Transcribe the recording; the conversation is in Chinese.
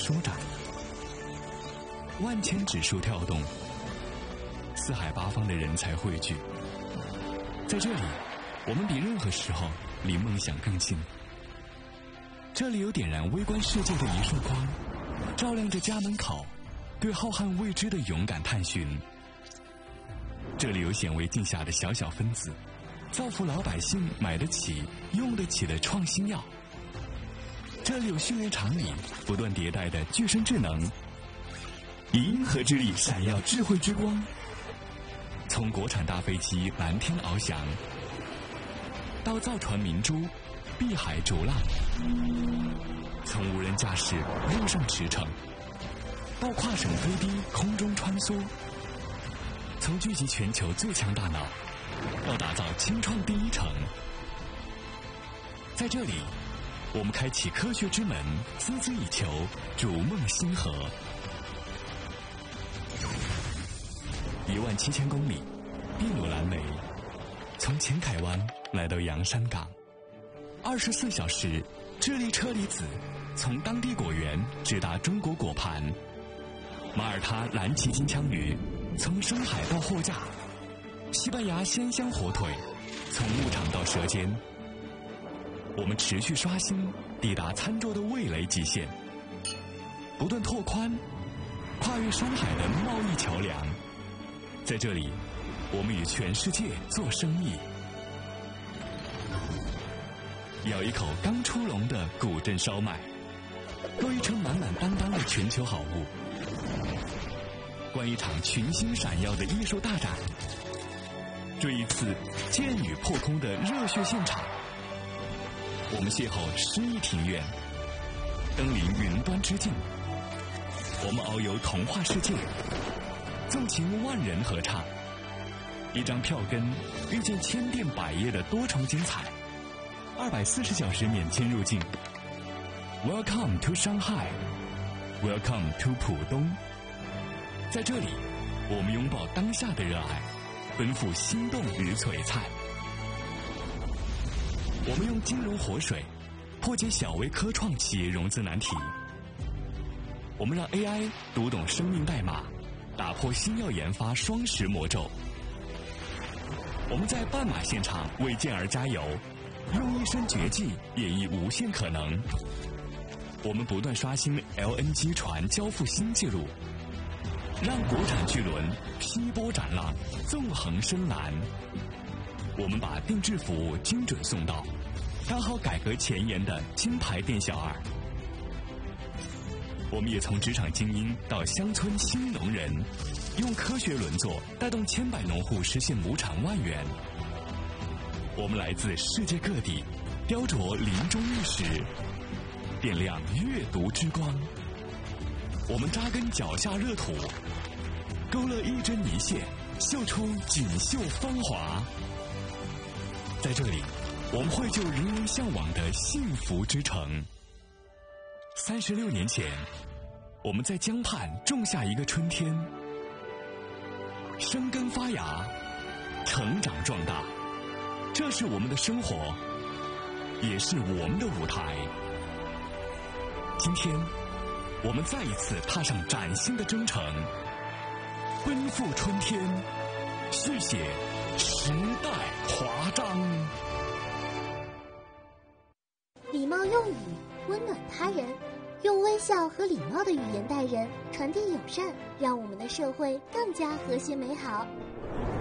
舒展。万千指数跳动，四海八方的人才汇聚。在这里，我们比任何时候离梦想更近。这里有点燃微观世界的一束光，照亮着家门口对浩瀚未知的勇敢探寻。这里有显微镜下的小小分子，造福老百姓买得起用得起的创新药。这里有训练场里不断迭代的具身智能，以银河之力闪耀智慧之光。从国产大飞机蓝天翱翔，到造船明珠碧海逐浪，从无人驾驶路上驰骋，到跨省飞低空中穿梭，从聚集全球最强大脑到打造青创第一城。在这里，我们开启科学之门，孜孜以求，逐梦星河。17000公里，筚路蓝莓，从前海湾来到洋山港，24小时智利车厘子从当地果园直达中国果盘，马耳他蓝鳍金枪鱼从深海到货架，西班牙鲜香火腿从牧场到舌尖。我们持续刷新抵达餐桌的味蕾极限，不断拓宽跨越山海的贸易桥梁。在这里，我们与全世界做生意。咬一口刚出笼的古镇烧麦，购一车满满当当的全球好物，观一场群星闪耀的艺术大展，追一次剑雨破空的热血现场。我们邂逅诗意庭院，登临云端之境。我们遨游童话世界，纵情万人合唱。一张票根遇见千变百业的多重精彩，240小时免签入境。Welcome to Shanghai, Welcome to 浦东。在这里，我们拥抱当下的热爱，奔赴心动与璀璨。我们用金融活水破解小微科创企业融资难题。我们让 AI 读懂生命代码，打破新药研发双十魔咒。我们在半马现场为健儿加油，用一身绝技演绎无限可能。我们不断刷新 LNG 船交付新纪录，让国产巨轮劈波斩浪，纵横深蓝。我们把定制服务精准送到，刚好改革前沿的金牌店小二。我们也从职场精英到乡村新农人，用科学轮作带动千百农户实现亩产万元。我们来自世界各地，雕琢林中玉石，点亮阅读之光。我们扎根脚下热土，勾勒一针一线，绣出锦绣芳华。在这里，我们绘就人人向往的幸福之城。36年前，我们在江畔种下一个春天，生根发芽，成长壮大。这是我们的生活，也是我们的舞台。今天，我们再一次踏上崭新的征程，奔赴春天，续写时代华章。 礼貌用语温暖他人，用微笑和礼貌的语言待人，传递友善，让我们的社会更加和谐美好。